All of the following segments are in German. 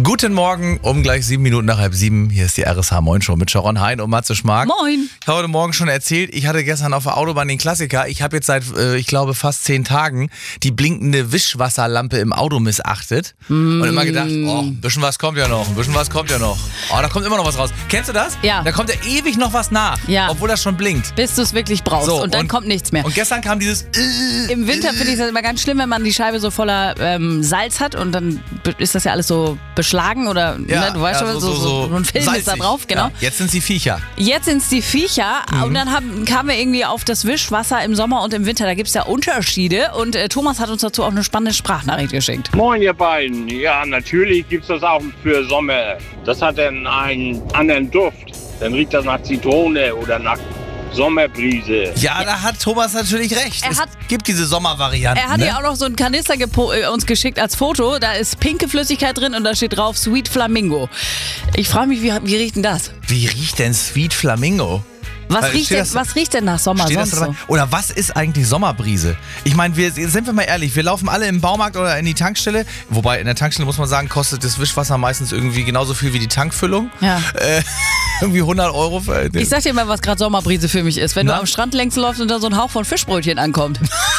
Guten Morgen, um gleich 7 Minuten nach 6:30. Hier ist die RSH Moin Show mit Sharon Hein und Matze Schmark. Moin. Ich habe heute Morgen schon erzählt, ich hatte gestern auf der Autobahn den Klassiker. Ich habe jetzt seit, ich glaube, fast 10 Tagen die blinkende Wischwasserlampe im Auto missachtet. Und immer gedacht, ein bisschen was kommt ja noch, Oh, da kommt immer noch was raus. Kennst du das? Ja. Da kommt ja ewig noch was nach, obwohl das schon blinkt. Bis du es wirklich brauchst und dann kommt nichts mehr. Und gestern kam dieses... Im Winter finde ich das immer ganz schlimm, wenn man die Scheibe so voller Salz hat und dann ist das ja alles so beschlagen oder du weißt schon, so ein Film salzig. ist da drauf, genau. Ja, jetzt sind es die Viecher. Und dann kamen wir irgendwie auf das Wischwasser im Sommer und im Winter. Da gibt es ja Unterschiede und Thomas hat uns dazu auch eine spannende Sprachnachricht geschickt. Moin ihr beiden, ja natürlich gibt's das auch für Sommer. Das hat dann einen anderen Duft. Dann riecht das nach Zitrone oder nach Sommerbrise. Ja, da hat Thomas natürlich recht. Es gibt diese Sommervarianten. Er hat ja auch noch so einen Kanister uns geschickt als Foto. Da ist pinke Flüssigkeit drin und da steht drauf Sweet Flamingo. Ich frage mich, wie riecht denn das? Wie riecht denn Sweet Flamingo? Was riecht denn nach Sommer sonst so? Oder was ist eigentlich Sommerbrise? Ich meine, sind wir mal ehrlich, wir laufen alle im Baumarkt oder in die Tankstelle. Wobei, in der Tankstelle muss man sagen, kostet das Wischwasser meistens irgendwie genauso viel wie die Tankfüllung. Ja. Irgendwie 100 Euro. Ich sag dir mal, was gerade Sommerbrise für mich ist. Wenn du am Strand längs läufst und da so ein Hauch von Fischbrötchen ankommt.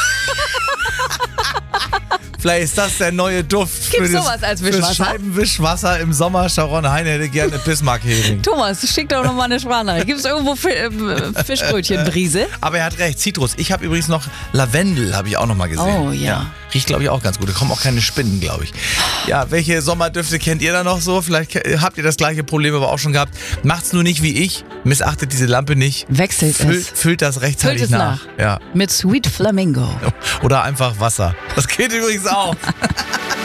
Vielleicht ist das der neue Duft Gibt's sowas als Wischwasser? Für Scheibenwischwasser im Sommer. Sharon Hein hätte gerne Bismarck-Hering. Thomas, schick doch noch mal eine Sprachnachricht. Gibt es irgendwo Fischbrötchenbrise? Aber er hat recht, Zitrus. Ich habe übrigens noch Lavendel, habe ich auch noch mal gesehen. Oh ja. Riecht, glaube ich, auch ganz gut. Da kommen auch keine Spinnen, glaube ich. Ja, welche Sommerdüfte kennt ihr da noch so? Vielleicht habt ihr das gleiche Problem aber auch schon gehabt. Macht's nur nicht wie ich. Missachtet diese Lampe nicht. Wechselt es. Füllt das rechtzeitig nach. Ja. Mit Sweet Flamingo. Oder einfach Wasser. Das geht übrigens auch.